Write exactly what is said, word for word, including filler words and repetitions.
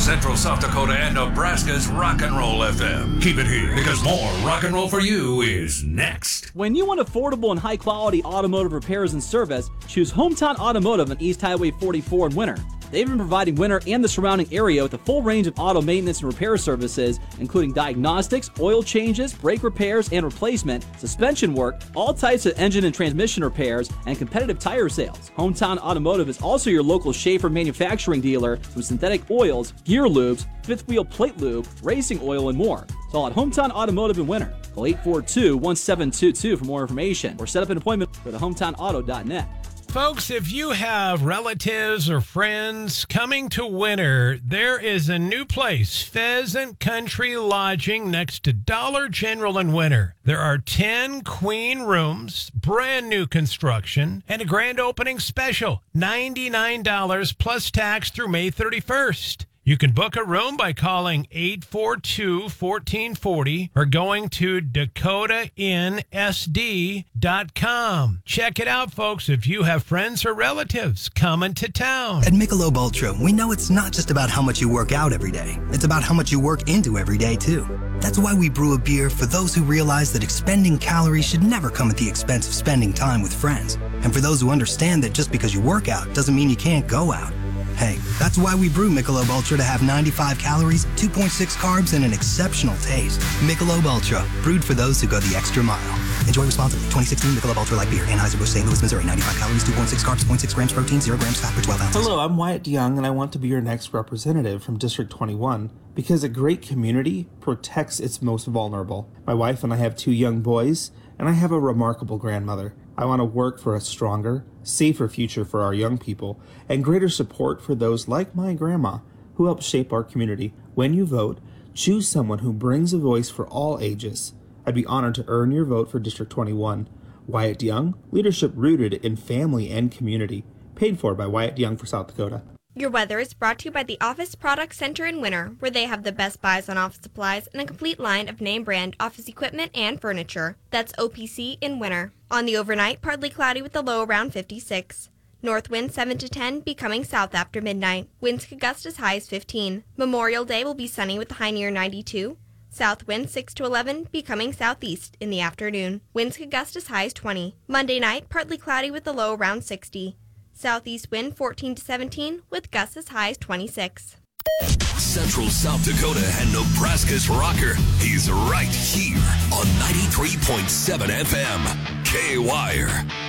Central South Dakota and Nebraska's Rock and Roll F M. Keep it here, because more rock and roll for you is next. When you want affordable and high-quality automotive repairs and service, choose Hometown Automotive on East Highway forty-four in Winter. They've been providing Winter and the surrounding area with a full range of auto maintenance and repair services, including diagnostics, oil changes, brake repairs and replacement, suspension work, all types of engine and transmission repairs, and competitive tire sales. Hometown Automotive is also your local Schaefer manufacturing dealer with synthetic oils, gear lubes, fifth wheel plate lube, racing oil, and more. It's all at Hometown Automotive in Winter. Call eight four two, one seven two two for more information or set up an appointment for the hometown auto dot net. Folks, if you have relatives or friends coming to Winter, there is a new place, Pheasant Country Lodging, next to Dollar General in Winter. There are ten queen rooms, brand new construction, and a grand opening special, ninety-nine dollars plus tax through May thirty-first. You can book a room by calling eight four two, one four four zero or going to dakota inn s d dot com. Check it out, folks, if you have friends or relatives coming to town. At Michelob Ultra, we know it's not just about how much you work out every day. It's about how much you work into every day, too. That's why we brew a beer for those who realize that expending calories should never come at the expense of spending time with friends. And for those who understand that just because you work out doesn't mean you can't go out. Hey, that's why we brew Michelob Ultra to have ninety-five calories, two point six carbs, and an exceptional taste. Michelob Ultra, brewed for those who go the extra mile. Enjoy responsibly. twenty sixteen Michelob Ultra Light Beer, Anheuser-Busch, Saint Louis, Missouri. ninety-five calories, two point six carbs, zero point six grams protein, zero grams fat per twelve ounces. Hello, I'm Wyatt DeYoung, and I want to be your next representative from District twenty-one because a great community protects its most vulnerable. My wife and I have two young boys, and I have a remarkable grandmother. I want to work for a stronger, safer future for our young people and greater support for those like my grandma who help shape our community. When you vote, choose someone who brings a voice for all ages. I'd be honored to earn your vote for District twenty-one. Wyatt DeYoung, leadership rooted in family and community. Paid for by Wyatt DeYoung for South Dakota. Your weather is brought to you by the Office Product Center in Winter, where they have the best buys on office supplies and a complete line of name brand office equipment and furniture. That's O P C in Winter. On the overnight, partly cloudy with a low around fifty-six. North wind seven to ten, becoming south after midnight. Winds could gust as high as fifteen. Memorial Day will be sunny with a high near ninety-two. South wind six to eleven, becoming southeast in the afternoon. Winds could gust as high as twenty. Monday night, partly cloudy with a low around sixty. Southeast wind fourteen to seventeen, with gusts as high as twenty-six. Central South Dakota and Nebraska's rocker. He's right here on ninety-three point seven F M. K-Wire.